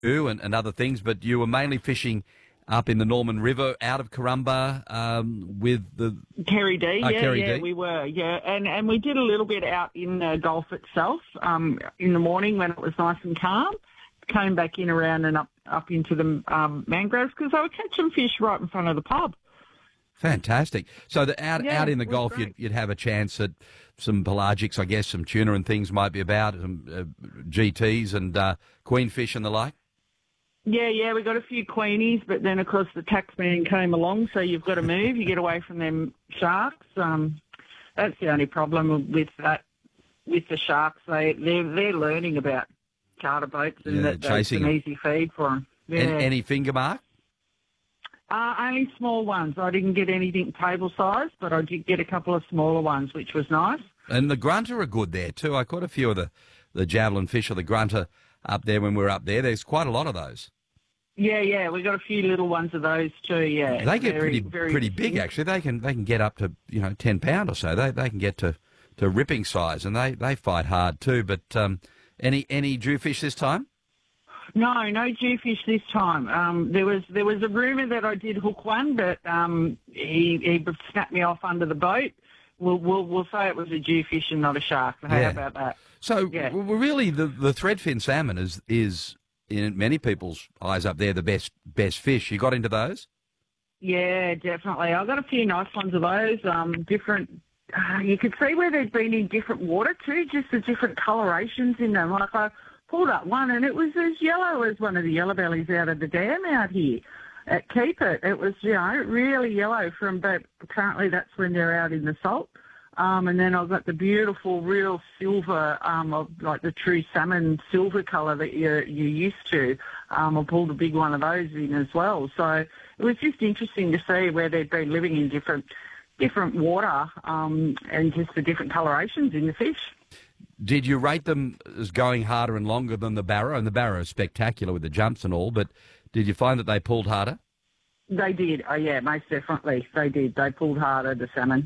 and other things, but you were mainly fishing up in the Norman River out of Corumba with the... Kerry D, Kerry D. we were, and we did a little bit out in the Gulf itself in the morning when it was nice and calm. Came back in around and up into the mangroves because I would catch some fish right in front of the pub. Fantastic. So out in the Gulf, you'd have a chance at some pelagics, I guess, some tuna and things might be about, some GTs and queenfish and the like? Yeah, we got a few queenies, but then, of course, the taxman came along, so you've got to move. You get away from them sharks. That's the only problem with that, with the sharks. They're learning about charter boats and that's an easy feed for them. Yeah. Any finger mark? Only small ones. I didn't get anything table size, but I did get a couple of smaller ones, which was nice. And the grunter are good there too. I caught a few of the javelin fish or the grunter up there when we were up there. There's quite a lot of those. Yeah, we got a few little ones of those too. Yeah, they get pretty big actually. They can get up to 10 pound or so. They can get to ripping size, and they fight hard too. But any jewfish this time? No jewfish this time. There was a rumour that I did hook one, but he snapped me off under the boat. We'll say it was a jewfish and not a shark. How about that? So really, the threadfin salmon is in many people's eyes up there the best fish. You got into those? Yeah, definitely. I got a few nice ones of those. Different. You could see where they'd been in different water too, just the different colorations in them. Like I pulled up one and it was as yellow as one of the yellow bellies out of the dam out here at Keep It. It was, really yellow but apparently that's when they're out in the salt. And then I've got the beautiful real silver, of like the true salmon silver colour that you're used to. I pulled a big one of those in as well. So it was just interesting to see where they'd been living in different water and just the different colorations in the fish. Did you rate them as going harder and longer than the barrow? And the barrow is spectacular with the jumps and all, but did you find that they pulled harder? They did. Oh, yeah, most definitely. They did. They pulled harder, the salmon.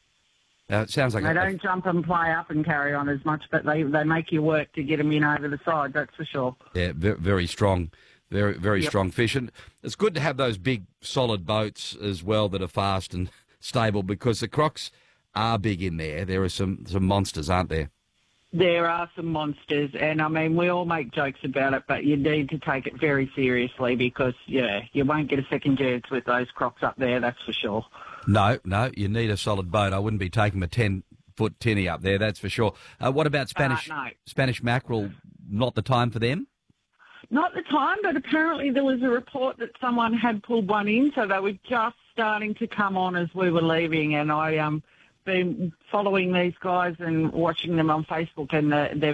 It sounds like they don't jump and play up and carry on as much, but they make you work to get them in over the side, that's for sure. Yeah, very strong. Very strong fish. And it's good to have those big, solid boats as well that are fast and stable because the crocs are big in there. There are some monsters, aren't there? There are some monsters, and, I mean, we all make jokes about it, but you need to take it very seriously because, you won't get a second chance with those crocs up there, that's for sure. No, you need a solid boat. I wouldn't be taking a 10-foot tinny up there, that's for sure. What about Spanish mackerel? Not the time for them? Not the time, but apparently there was a report that someone had pulled one in, so they were just starting to come on as we were leaving, and I been following these guys and watching them on Facebook, and they're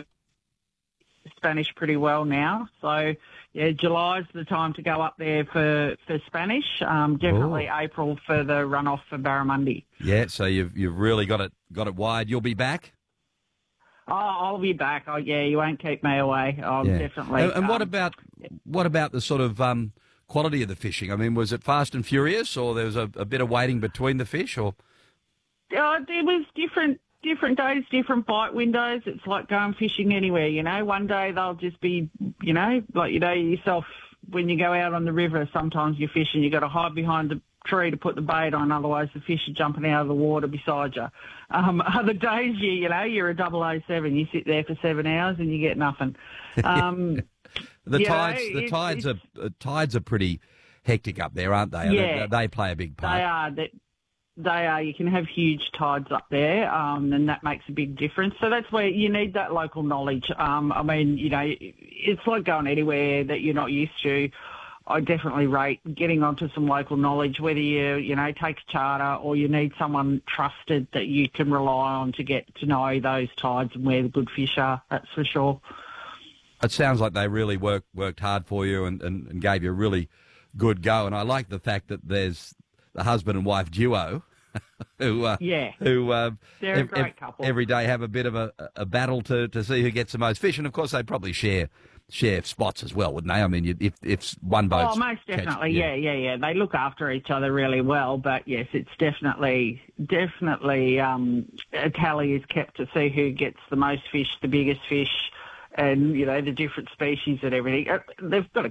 Spanish pretty well now. So, July's the time to go up there for Spanish. Definitely April for the runoff for Barramundi. Yeah, so you've really got it wide. You'll be back? Oh, I'll be back. Oh, yeah, you won't keep me away. Definitely. And what about the sort of quality of the fishing? I mean, was it fast and furious, or there was a bit of waiting between the fish, or? There was different days, different bite windows. It's like going fishing anywhere, One day they'll just be, like yourself when you go out on the river, sometimes you're fishing, you've got to hide behind the tree to put the bait on, otherwise the fish are jumping out of the water beside you. Other days, you're a 007. You sit there for 7 hours and you get nothing. The tides are pretty hectic up there, aren't they? Yeah. They play a big part. They are. You can have huge tides up there, and that makes a big difference. So that's where you need that local knowledge. I mean, it's like going anywhere that you're not used to. I definitely rate getting onto some local knowledge, whether you take a charter or you need someone trusted that you can rely on to get to know those tides and where the good fish are, that's for sure. It sounds like they really worked hard for you and gave you a really good go. And I like the fact that there's the husband and wife duo who they're a great couple. Every day have a bit of a battle to see who gets the most fish. And, of course, they probably share spots as well, wouldn't they? I mean, if one boat... Oh, most definitely, yeah. They look after each other really well, but, yes, it's definitely a tally is kept to see who gets the most fish, the biggest fish, and, the different species and everything. They've got a